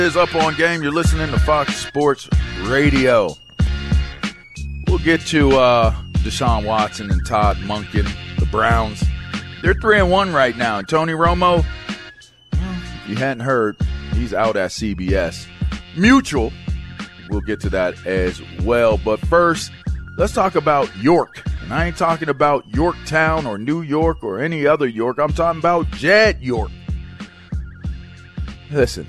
Is Up On Game. You're listening to Fox Sports Radio. We'll get to Deshaun Watson and Todd Monken, the Browns. They're 3-1 right now. And Tony Romo, if you hadn't heard, he's out at CBS. Mutual. We'll get to that as well. But first, let's talk about York. And I ain't talking about Yorktown or New York or any other York. I'm talking about Jed York. Listen,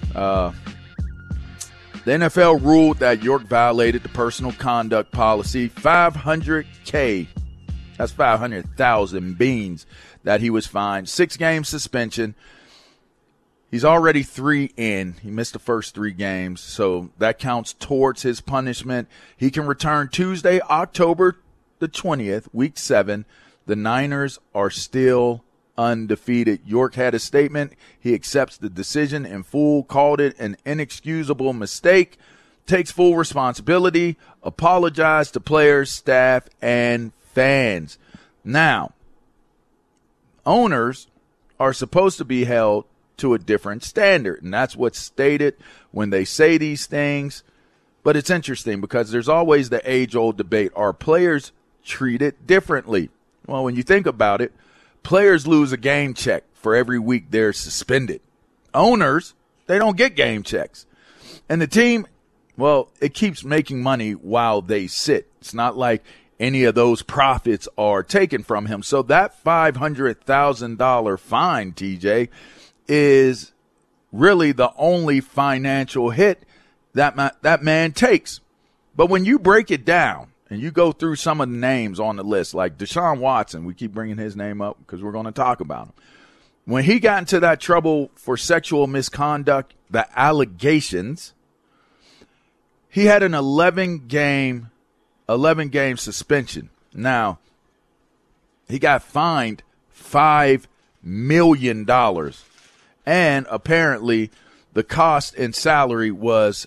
the NFL ruled that York violated the personal conduct policy. $500K, that's 500,000 beans that he was fined. 6-game suspension. He's already 3 in. He missed the first 3 games, so that counts towards his punishment. He can return Tuesday, October the 20th, Week 7. The Niners are still undefeated. York had a statement. He accepts the decision in full, called it an inexcusable mistake, takes full responsibility, apologized to players, staff, and fans. Now, owners are supposed to be held to a different standard, and that's what's stated when they say these things. But it's interesting because there's always the age-old debate. Are players treated differently? Well, when you think about it, players lose a game check for every week they're suspended. Owners, they don't get game checks. And the team, well, it keeps making money while they sit. It's not like any of those profits are taken from him. So that $500,000 fine, TJ, is really the only financial hit that man takes. But when you break it down, and you go through some of the names on the list, like Deshaun Watson, we keep bringing his name up because we're going to talk about him. When he got into that trouble for sexual misconduct, the allegations, he had an 11-game suspension. Now, he got fined $5 million, and apparently the cost and salary was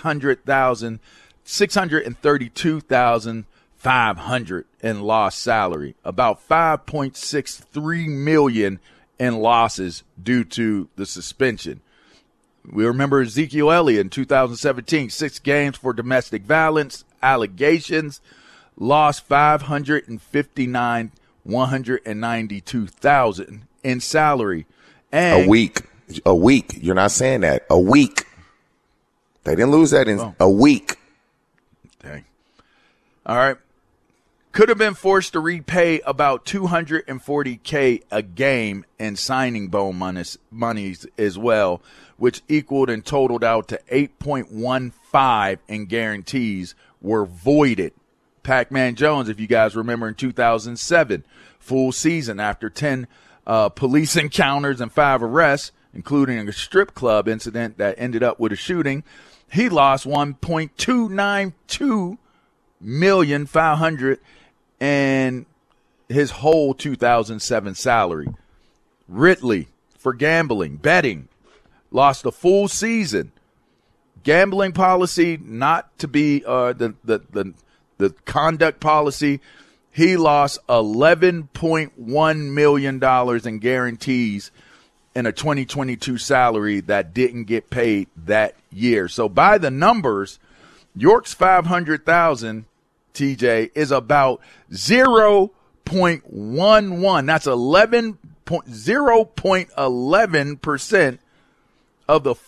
$632,500 in lost salary, about $5.63 million in losses due to the suspension. We remember Ezekiel Elliott in 2017, 6 games for domestic violence allegations, lost $592,192 in salary. And a week. You're not saying that. A week. They didn't lose that in a week. Dang. All right. Could have been forced to repay about $240K a game in signing bonus monies as well, which equaled and totaled out to $8.15 in guarantees were voided. Pac-Man Jones, if you guys remember, in 2007, full season after 10 police encounters and 5 arrests, including a strip club incident that ended up with a shooting, he lost $1.292 million $500 in his whole 2007 salary. Ridley, for gambling, betting, lost a full season. Gambling policy not to be the conduct policy. He lost $11.1 million in guarantees in a 2022 salary that didn't get paid that year. So by the numbers, York's $500,000, TJ, is about 0.11. That's 0.11% of the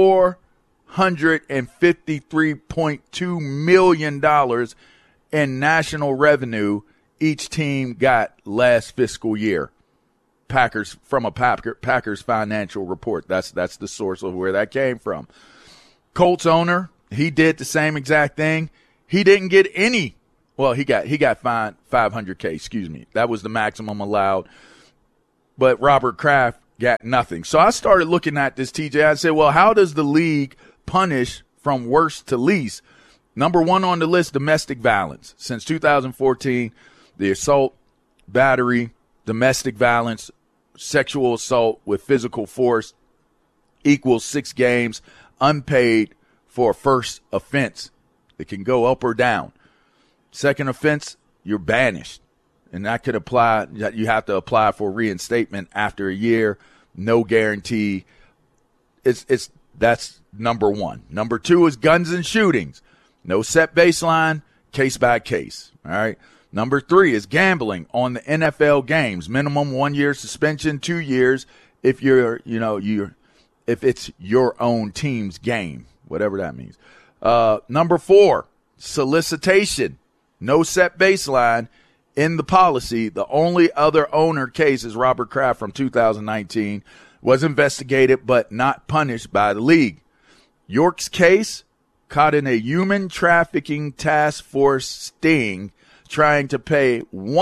$453.2 million in national revenue each team got last fiscal year. Packers, from a Packers financial report. That's the source of where that came from. Colts owner, he did the same exact thing. He didn't get any. Well, he got fined $500K, excuse me. That was the maximum allowed. But Robert Kraft got nothing. So I started looking at this, TJ. I said, well, how does the league punish from worst to least? Number one on the list, domestic violence. Since 2014, the assault, battery, domestic violence, sexual assault with physical force equals 6 games unpaid for a first offense. It can go up or down. Second offense, you're banished. And that could apply. You have to apply for reinstatement after a year. No guarantee. That's number one. Number two is guns and shootings. No set baseline, case by case. All right. Number three is gambling on the NFL games. Minimum 1 year suspension, 2 years if if it's your own team's game, whatever that means. Number four, solicitation. No set baseline in the policy. The only other owner case is Robert Kraft from 2019. Was investigated but not punished by the league. York's case, caught in a human trafficking task force sting, trying to pay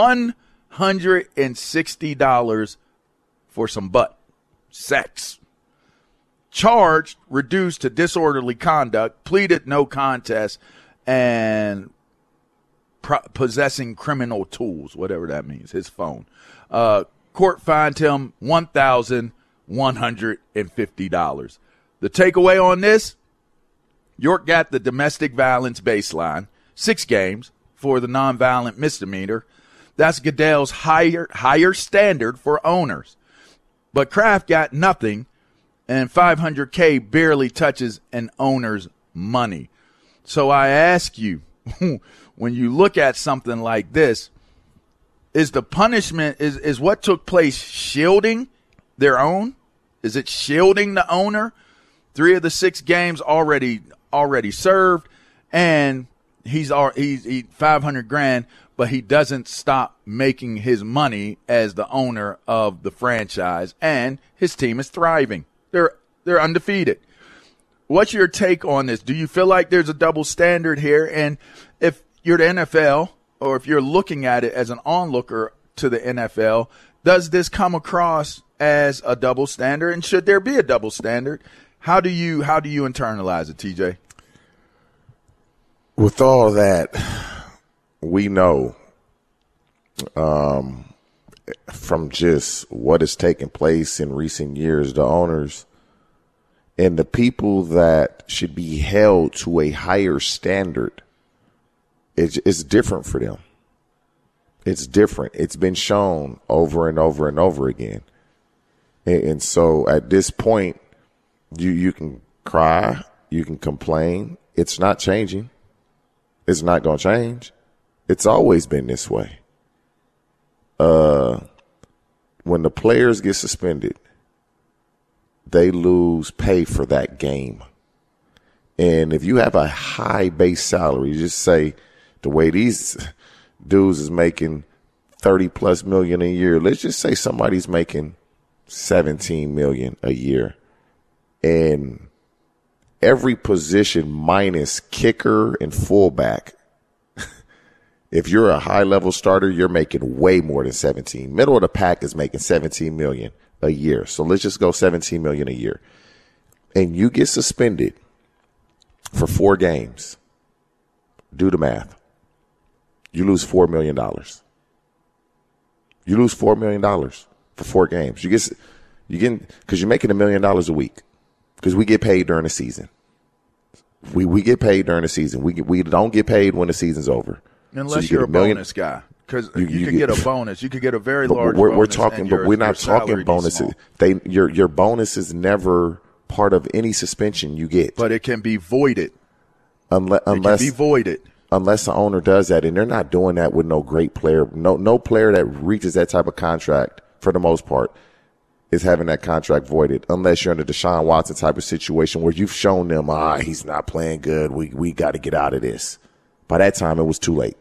$160 for some butt sex. Charged, reduced to disorderly conduct, pleaded no contest, and possessing criminal tools, whatever that means, his phone. Court fined him $1,150. The takeaway on this, York got the domestic violence baseline, 6 games for the nonviolent misdemeanor. That's Goodell's higher standard for owners. But Kraft got nothing, and $500K barely touches an owner's money. So I ask you, when you look at something like this, is the punishment, is what took place shielding their own? Is it shielding the owner? 3 of the 6 games already served, and he's $500,000, but he doesn't stop making his money as the owner of the franchise, and his team is thriving. They're undefeated. What's your take on this? Do you feel like there's a double standard here? And if you're the NFL, or if you're looking at it as an onlooker to the NFL, does this come across as a double standard? And should there be a double standard? How do you internalize it, TJ? With all that, we know from just what has taken place in recent years, the owners and the people that should be held to a higher standard, it's different for them. It's different. It's been shown over and over and over again. And so at this point, you can cry, you can complain. It's not changing. It's not going to change. It's always been this way. When the players get suspended, they lose pay for that game. And if you have a high base salary, just say the way these dudes is making $30+ million a year. Let's just say somebody's making $17 million a year, and every position minus kicker and fullback. If you're a high level starter, you're making way more than 17. Middle of the pack is making 17 million a year. So let's just go 17 million a year. And you get suspended for 4 games. Do the math. You lose $4 million. You lose $4 million for 4 games. Because you're making $1 million a week. Because we get paid during the season. We get paid during the season. We don't get paid when the season's over. Unless you're a bonus guy. Because you could get a bonus. You could get a very large bonus. We're talking, but we're not talking bonuses. Your bonus is never part of any suspension you get. But it can be voided. Unless the owner does that, and they're not doing that with no great player. No player that reaches that type of contract, for the most part, is having that contract voided, unless you're in a Deshaun Watson type of situation where you've shown them, he's not playing good. We got to get out of this. By that time, it was too late.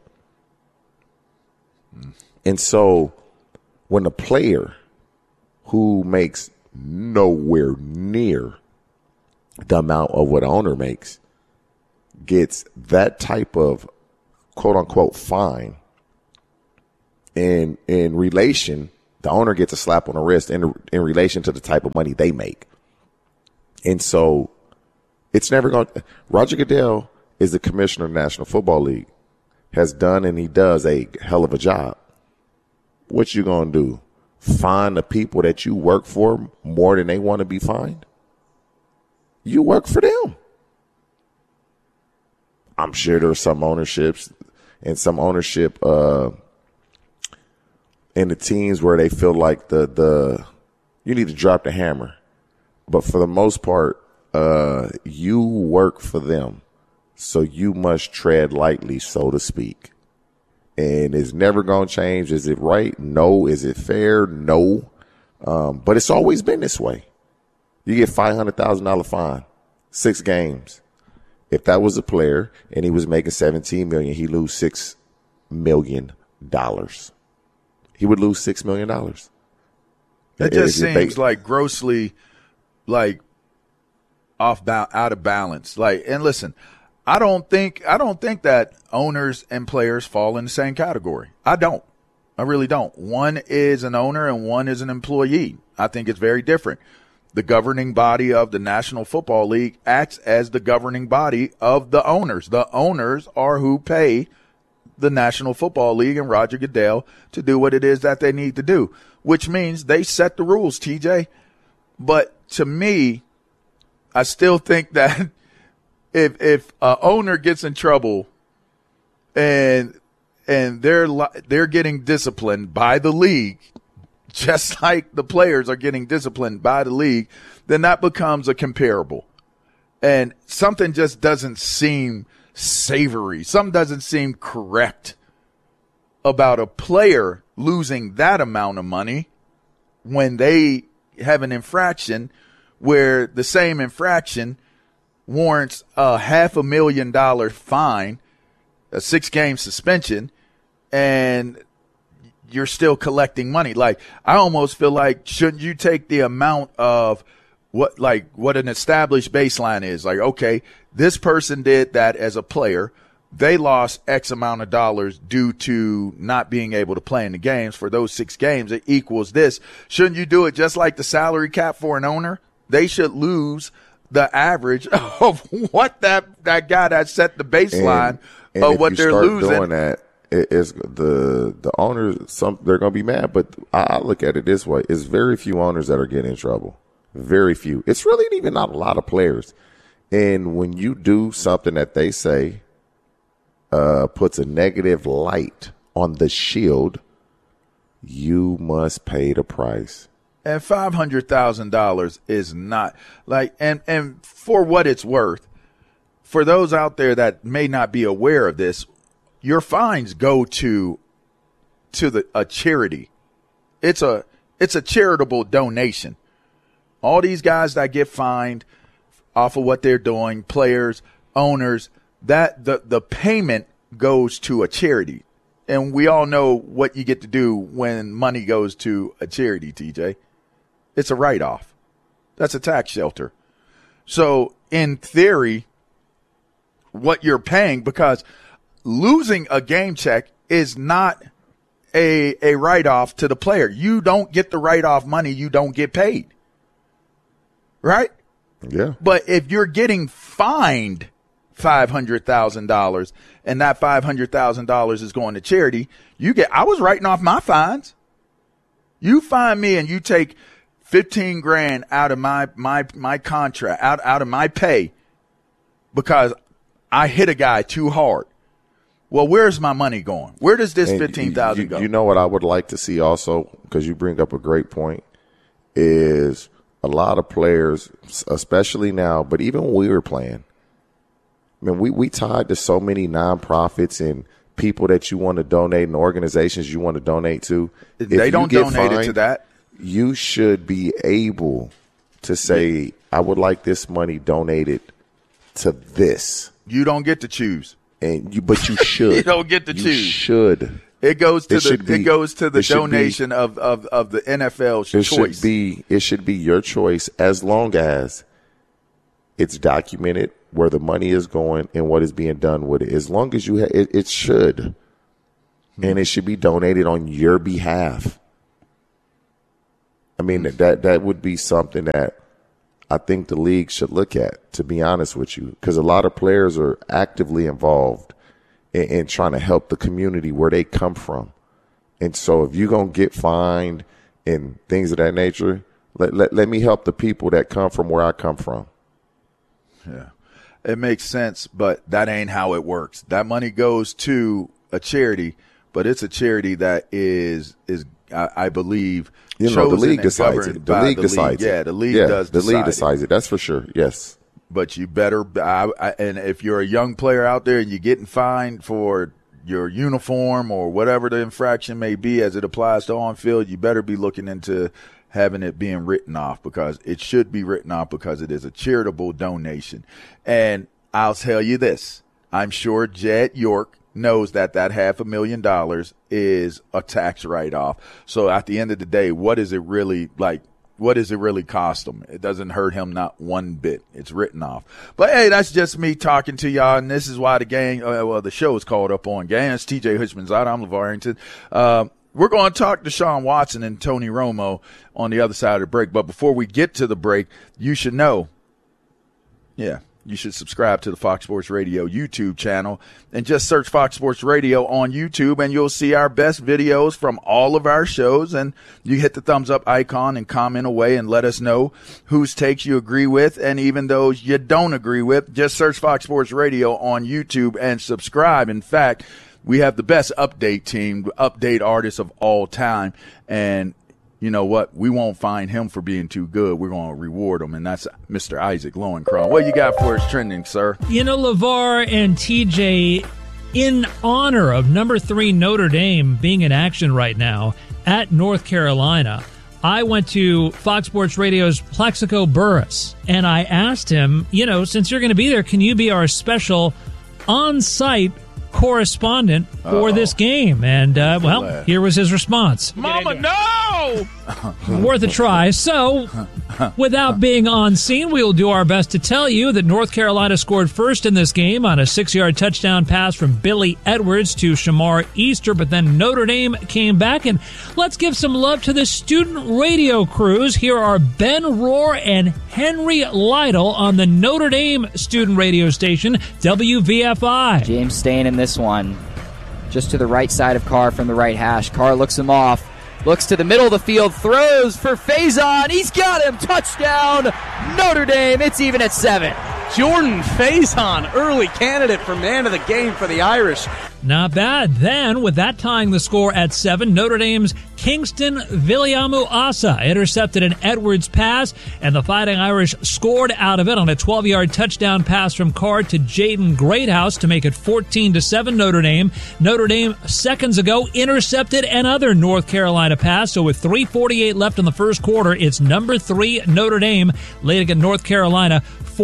And so when a player who makes nowhere near the amount of what an owner makes gets that type of quote unquote fine, in relation, the owner gets a slap on the wrist in relation to the type of money they make. And so it's never going to. Roger Goodell is the commissioner of the National Football League, has done and he does a hell of a job. What you going to do? Fine the people that you work for more than they want to be fined? You work for them. I'm sure there are some ownerships and some ownership in the teams where they feel like the you need to drop the hammer. But for the most part, you work for them, so you must tread lightly, so to speak. And it's never going to change. Is it right? No. Is it fair? No. But it's always been this way. You get $500,000 fine, 6 games. If that was a player and he was making $17 million, he'd lose $6 million. He would lose $6 million. It just seems like grossly, like out of balance. Like, and listen, I don't think that owners and players fall in the same category. I don't. I really don't. One is an owner and one is an employee. I think it's very different. The governing body of the National Football League acts as the governing body of the owners. The owners are who pay the National Football League and Roger Goodell to do what it is that they need to do, which means they set the rules, TJ. But to me, I still think that if an owner gets in trouble and they're getting disciplined by the league, just like the players are getting disciplined by the league, then that becomes a comparable. And something just doesn't seem savory. Something doesn't seem correct about a player losing that amount of money when they have an infraction where the same infraction warrants a $500,000 fine, a 6-game suspension, and you're still collecting money. Like, I almost feel like, shouldn't you take the amount of what an established baseline is? Like, okay, this person did that as a player. They lost X amount of dollars due to not being able to play in the games for those 6 games. It equals this. Shouldn't you do it just like the salary cap for an owner? They should lose the average of what that guy that set the baseline of what they're losing. Doing that, is the owners, they're going to be mad, but I look at it this way. It's very few owners that are getting in trouble. Very few. It's really even not a lot of players. And when you do something that they say puts a negative light on the shield, you must pay the price. And $500,000 is not like, and for what it's worth, for those out there that may not be aware of this, your fines go to a charity. It's a charitable donation. All these guys that get fined off of what they're doing, players, owners, that the payment goes to a charity. And we all know what you get to do when money goes to a charity, TJ. It's a write-off. That's a tax shelter. So in theory, what you're paying, because losing a game check is not a write-off to the player. You don't get the write-off money. You don't get paid. Right? Yeah. But if you're getting fined $500,000 and that $500,000 is going to charity, I was writing off my fines. You fine me and you take $15,000 out of my contract, out of my pay because I hit a guy too hard. Well, where's my money going? Where does this $15,000 go? You know what I would like to see also, because you bring up a great point, is a lot of players, especially now, but even when we were playing, I mean, we tied to so many nonprofits and people that you want to donate and organizations you want to donate to. They don't donate it to that. You should be able to say, I would like this money donated to this. You don't get to choose. But you should. You don't get to choose. You should. It goes to the donation of the NFL's choice. It should be your choice as long as it's documented where the money is going and what is being done with it. As long as you have it should. And it should be donated on your behalf. I mean, that would be something that I think the league should look at, to be honest with you, because a lot of players are actively involved in trying to help the community where they come from. And so if you're going to get fined and things of that nature, let me help the people that come from where I come from. Yeah, it makes sense, but that ain't how it works. That money goes to a charity, but it's a charity that is I believe, the league decides it. The league decides it. Yeah, the league does decide. The league decides it. That's for sure. Yes. but you better. And if you're a young player out there and you're getting fined for your uniform or whatever the infraction may be as it applies to on field, you better be looking into having it being written off, because it should be written off, because it is a charitable donation. And I'll tell you this, I'm sure Jed York knows that $500,000 is a tax write-off. So at the end of the day, what is it really like? What does it really cost him? It doesn't hurt him not one bit. It's written off. But, hey, that's just me talking to y'all, and this is why the show is called Up On Game. It's TJ Hutchmanzada. I'm LeVar Arrington. We're going to talk to Deshaun Watson and Tony Romo on the other side of the break. But before we get to the break, you should know, you should subscribe to the Fox Sports Radio YouTube channel and just search Fox Sports Radio on YouTube, and you'll see our best videos from all of our shows. And you hit the thumbs up icon and comment away and let us know whose takes you agree with, and even those you don't agree with. Just search Fox Sports Radio on YouTube and subscribe. In fact, we have the best update team, update artists of all time, and you know what? We won't find him for being too good. We're going to reward him, and that's Mr. Isaac Lowenkron. What you got for us trending, sir? You know, LeVar and TJ, in honor of number 3 Notre Dame being in action right now at North Carolina, I went to Fox Sports Radio's Plexico Burris, and I asked him, since you're going to be there, can you be our special on-site correspondent for this game? And, here was his response. Mama, no! Worth a try. So, without being on scene, we will do our best to tell you that North Carolina scored first in this game on a 6-yard touchdown pass from Billy Edwards to Shamar Easter, but then Notre Dame came back. And let's give some love to the student radio crews. Here are Ben Rohr and Henry Lytle on the Notre Dame student radio station, WVFI. James staying in this one, just to the right side of Carr from the right hash. Carr looks him off, looks to the middle of the field, throws for Faison. He's got him. Touchdown, Notre Dame. It's even at 7. Jordan Faison, early candidate for man of the game for the Irish. Not bad. Then, with that tying the score at 7, Notre Dame's Kingston Viliamu-Asa intercepted an Edwards pass, and the Fighting Irish scored out of it on a 12-yard touchdown pass from Carr to Jaden Greathouse to make it 14-7 Notre Dame. Notre Dame, seconds ago, intercepted another North Carolina pass, so with 3:48 left in the first quarter, it's number 3 Notre Dame leading at North Carolina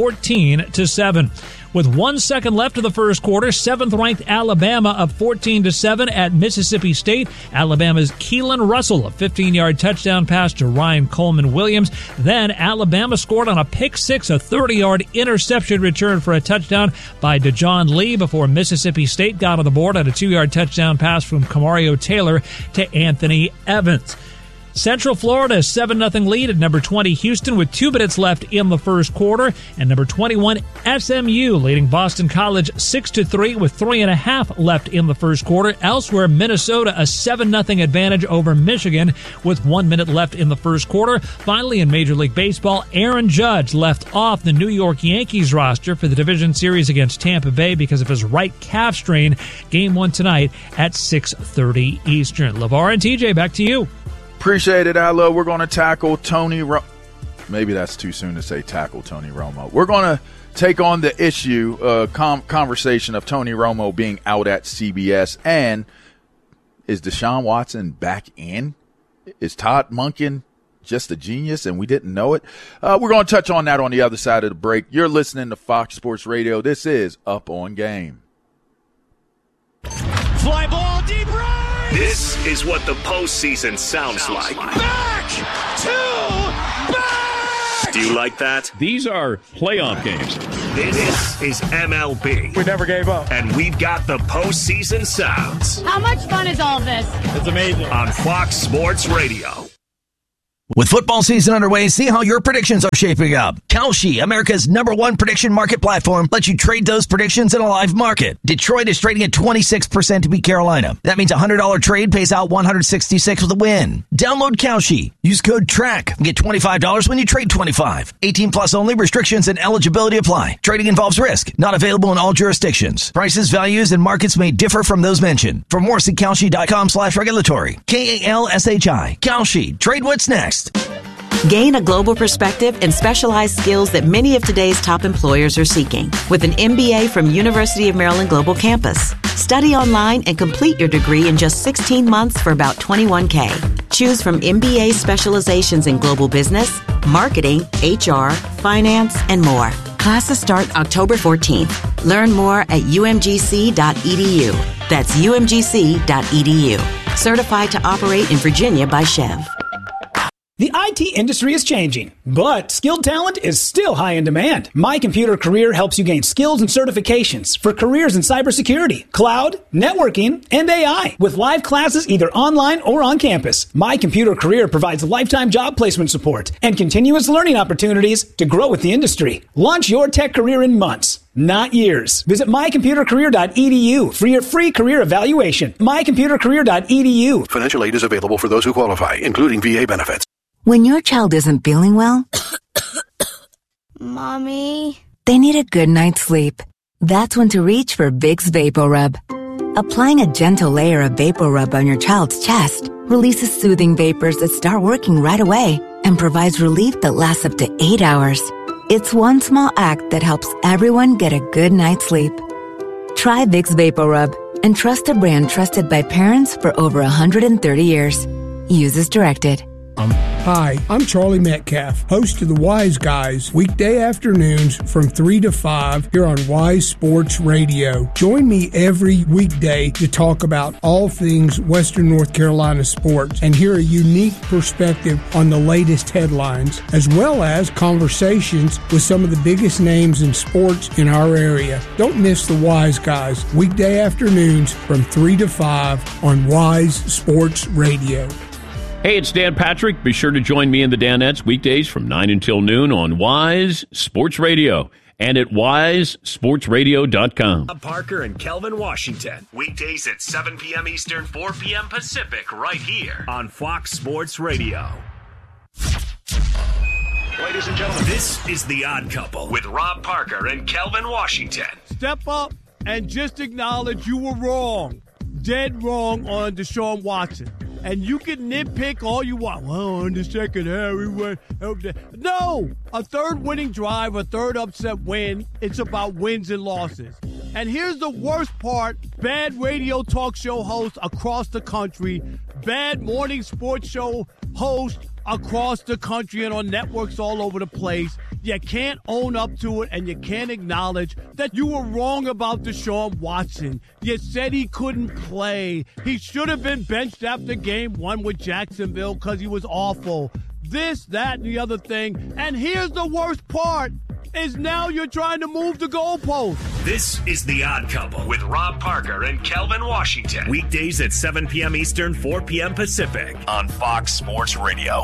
14-7. With 1 second left of the first quarter, 7th-ranked Alabama up 14-7 at Mississippi State. Alabama's Keelan Russell, a 15-yard touchdown pass to Ryan Coleman Williams. Then Alabama scored on a pick six, a 30-yard interception return for a touchdown by DeJohn Lee before Mississippi State got on the board on a 2-yard touchdown pass from Kamario Taylor to Anthony Evans. Central Florida's 7-0 lead at number 20 Houston with 2 minutes left in the first quarter, and number 21 SMU leading Boston College 6-3 with 3.5 left in the first quarter. Elsewhere, Minnesota a 7-0 advantage over Michigan with 1 minute left in the first quarter. Finally, in Major League Baseball, Aaron Judge left off the New York Yankees roster for the division series against Tampa Bay because of his right calf strain. Game 1 tonight at 6:30 Eastern. LeVar and TJ, back to you. Appreciate it, Allo. We're going to tackle Tony Maybe that's too soon to say tackle Tony Romo. We're going to take on the issue, conversation of Tony Romo being out at CBS. And is Deshaun Watson back in? Is Todd Monken just a genius and we didn't know it? We're going to touch on that on the other side of the break. You're listening to Fox Sports Radio. This is Up On Game. Fly ball deep right. This is what the postseason sounds like. Back to back. Do you like that? These are playoff games. This is MLB. We never gave up. And we've got the postseason sounds. How much fun is all this? It's amazing. On Fox Sports Radio. With football season underway, see how your predictions are shaping up. Kalshi, America's #1 prediction market platform, lets you trade those predictions in a live market. Detroit is trading at 26% to beat Carolina. That means a $100 trade pays out $166 with a win. Download Kalshi. Use code TRACK and get $25 when you trade $25. 18 plus only. Restrictions and eligibility apply. Trading involves risk. Not available in all jurisdictions. Prices, values, and markets may differ from those mentioned. For more, see Kalshi.com/regulatory. KALSHI. Kalshi. Trade what's next. Gain a global perspective and specialized skills that many of today's top employers are seeking with an MBA from University of Maryland Global Campus. Study online and complete your degree in just 16 months for about $21K. Choose from MBA specializations in global business, marketing, HR, finance, and more. Classes start October 14th. Learn more at umgc.edu. That's umgc.edu. Certified to operate in Virginia by Chev. The IT industry is changing, but skilled talent is still high in demand. My Computer Career helps you gain skills and certifications for careers in cybersecurity, cloud, networking, and AI with live classes either online or on campus. My Computer Career provides lifetime job placement support and continuous learning opportunities to grow with the industry. Launch your tech career in months, not years. Visit mycomputercareer.edu for your free career evaluation. mycomputercareer.edu. Financial aid is available for those who qualify, including VA benefits. When your child isn't feeling well, Mommy, they need a good night's sleep. That's when to reach for Vicks VapoRub. Applying a gentle layer of VapoRub on your child's chest releases soothing vapors that start working right away and provides relief that lasts up to 8 hours. It's one small act that helps everyone get a good night's sleep. Try Vicks VapoRub and trust a brand trusted by parents for over 130 years. Use as directed. Hi, I'm Charlie Metcalf, host of the Wise Guys, weekday afternoons from 3 to 5 here on Wise Sports Radio. Join me every weekday to talk about all things Western North Carolina sports and hear a unique perspective on the latest headlines, as well as conversations with some of the biggest names in sports in our area. Don't miss the Wise Guys, weekday afternoons from 3 to 5 on Wise Sports Radio. Hey, it's Dan Patrick. Be sure to join me in the Danettes weekdays from 9 until noon on Wise Sports Radio and at wisesportsradio.com. Rob Parker and Kelvin Washington. Weekdays at 7 p.m. Eastern, 4 p.m. Pacific, right here on Fox Sports Radio. Ladies and gentlemen, this is The Odd Couple with Rob Parker and Kelvin Washington. Step up and just acknowledge you were wrong. Dead wrong on Deshaun Watson. And you can nitpick all you want. Well, in the second half, we went. No! A third winning drive, a third upset win. It's about wins and losses. And here's the worst part. Bad radio talk show hosts across the country. Bad morning sports show hosts across the country and on networks all over the place. You can't own up to it, and you can't acknowledge that you were wrong about Deshaun Watson. You said he couldn't play. He should have been benched after game one with Jacksonville because he was awful. This, that, and the other thing. And here's the worst part, is now you're trying to move the goalpost. This is The Odd Couple with Rob Parker and Kelvin Washington. Weekdays at 7 p.m. Eastern, 4 p.m. Pacific on Fox Sports Radio.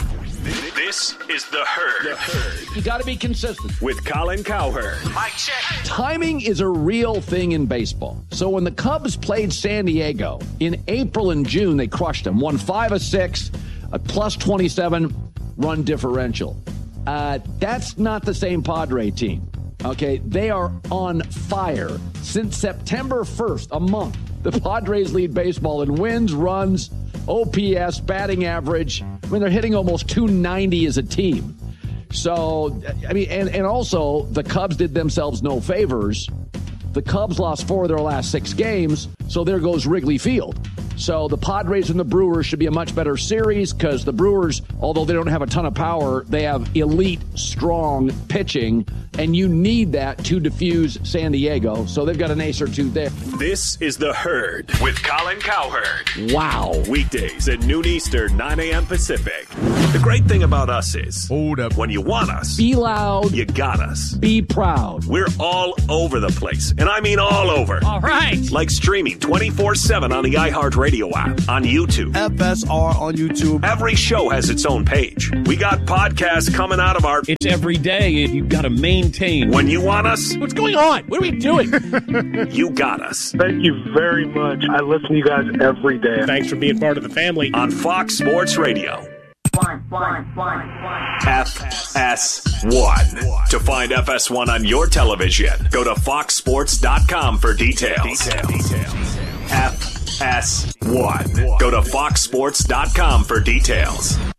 This is The Herd. You got to be consistent. With Colin Cowherd. Mike check. Timing is a real thing in baseball. So when the Cubs played San Diego in April and June, they crushed them. Won 5 of 6, a plus 27 run differential. That's not the same Padre team. Okay, they are on fire. Since September 1st, a month, the Padres lead baseball in wins, runs, OPS, batting average. I mean, they're hitting almost 290 as a team. So, I mean, and also the Cubs did themselves no favors. The Cubs lost 4 of their last 6 games, so there goes Wrigley Field. So the Padres and the Brewers should be a much better series because the Brewers, although they don't have a ton of power, they have elite, strong pitching, and you need that to diffuse San Diego. So they've got an ace or two there. This is The Herd with Colin Cowherd. Wow. Weekdays at noon Eastern, 9 a.m. Pacific. The great thing about us is, hold up, when you want us, be loud, you got us. Be proud. We're all over the place, and I mean all over. All right. Like streaming 24/7 on the iHeartRadio app, on YouTube. FSR on YouTube. Every show has its own page. We got podcasts coming out of our... It's every day, and you've got to maintain. When you want us... What's going on? What are we doing? You got us. Thank you very much. I listen to you guys every day. Thanks for being part of the family. On Fox Sports Radio. FS1. To find FS1 on your television, go to foxsports.com for details. FS1. Go to foxsports.com for details.